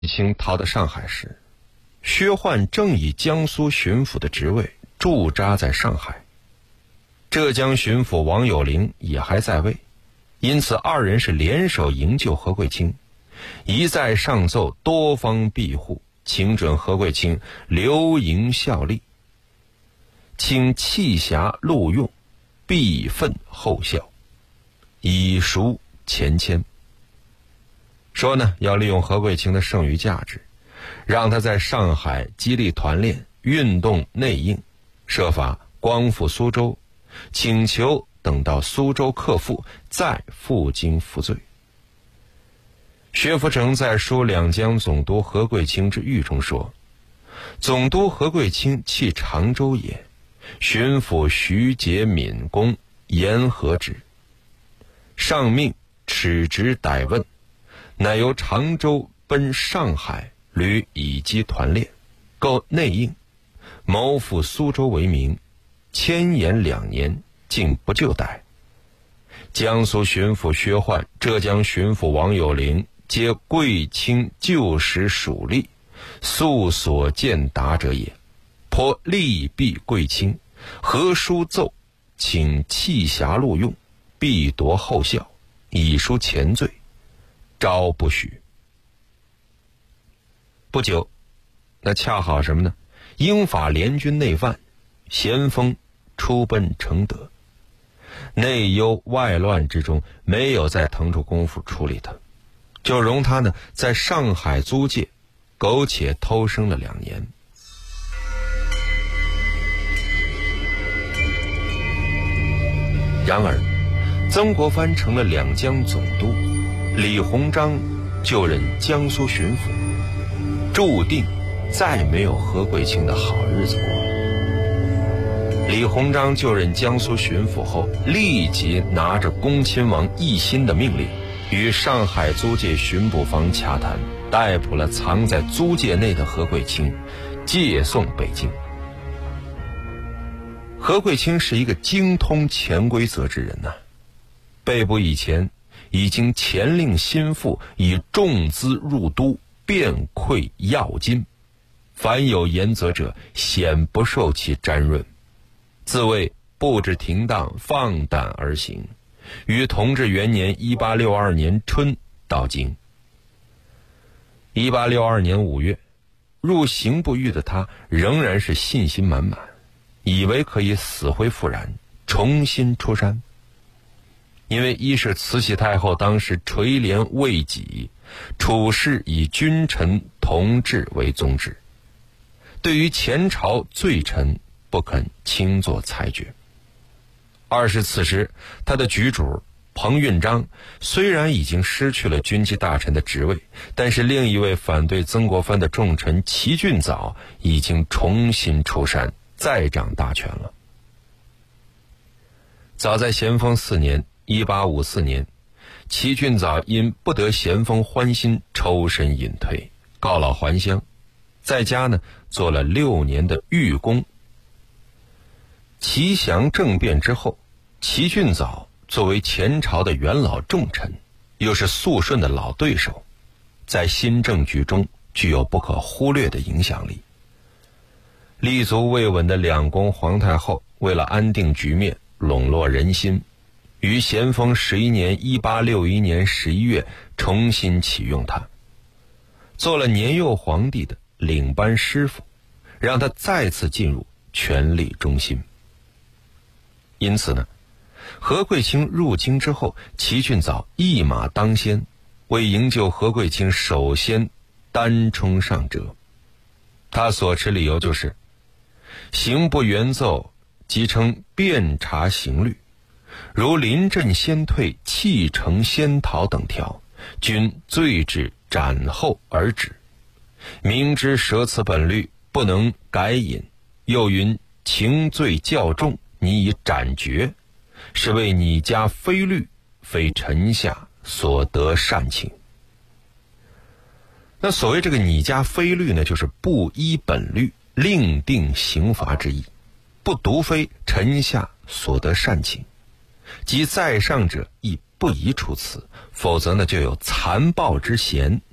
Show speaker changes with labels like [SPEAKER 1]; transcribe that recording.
[SPEAKER 1] 清逃到上海时，薛焕正以江苏巡抚的职位驻扎在上海，浙江巡抚王有龄也还在位，因此二人是联手营救何贵清，一再上奏多方庇护，请准何贵清留营效力，请弃侠录用，必奋后效，以赎前迁。说呢，要利用何贵清的剩余价值，让他在上海激励团练，运动内应，设法光复苏州，请求等到苏州克复，再赴京服罪。薛福成在书两江总督何贵清之狱中说：总督何贵清弃常州也，巡抚徐节敏公言何之？上命耻直逮问，乃由常州奔上海，屡以击团练，构内应，谋赴苏州为名，迁延2年，竟不就逮。江苏巡抚薛焕、浙江巡抚王有龄皆贵清旧时属吏，素所见达者也，颇利弊贵清，何书奏请弃侠录用，必夺后效，以赎前罪，招不许。不久，那恰好什么呢？英法联军内犯，咸丰出奔承德，内忧外乱之中，没有再腾出功夫处理他，就容他呢在上海租界苟且偷生了2年。然而曾国藩成了两江总督，李鸿章就任江苏巡抚，注定再没有何贵清的好日子过。李鸿章就任江苏巡抚后，立即拿着恭亲王奕欣的命令，与上海租界巡捕房洽谈，逮捕了藏在租界内的何贵清，借送北京。何贵清是一个精通潜规则之人呐，被捕以前已经前令心腹以重资入都，遍馈要津，凡有言责者，显不受其沾润，自谓布置停当，放胆而行，于同治元年1862年春到京。1862年5月，入刑部狱的他仍然是信心满满，以为可以死灰复燃，重新出山。因为一是慈禧太后当时垂帘为己，处事以君臣同治为宗旨，对于前朝罪臣不肯轻作裁决。二是此时他的局主彭运章虽然已经失去了军机大臣的职位，但是另一位反对曾国藩的重臣齐俊藻已经重新出山，再掌大权了。早在咸丰4年1854年，齐俊藻因不得咸丰欢心，抽身隐退，告老还乡，在家呢做了6年的狱工。齐祥政变之后，齐俊藻作为前朝的元老重臣，又是肃顺的老对手，在新政局中具有不可忽略的影响力。立足未稳的两宫皇太后为了安定局面，笼络人心，于咸丰11年1861年11月重新启用他，做了年幼皇帝的领班师傅，让他再次进入权力中心。因此呢，何贵清入京之后，齐俊藻一马当先，为营救何贵清首先单冲上辙。他所持理由就是刑部原奏即称遍查刑律，如临阵先退、弃城先逃等条，均罪至斩后而止。明知舍此本律，不能改引，又云情罪较重，你以斩决，是为你家非律，非臣下所得善情。那所谓这个你家非律呢，就是不依本律另定刑罚之意，不独非臣下所得善情，即在上者亦不宜出此，否则呢就有残暴之嫌，